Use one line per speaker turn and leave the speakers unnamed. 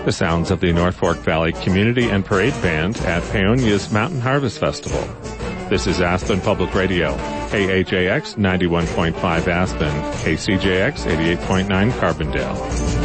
The sounds of the North Fork Valley Community and Parade Band at Paonia's Mountain Harvest Festival. This is Aspen Public Radio, KHAX 91.5 Aspen, KCJX 88.9 Carbondale.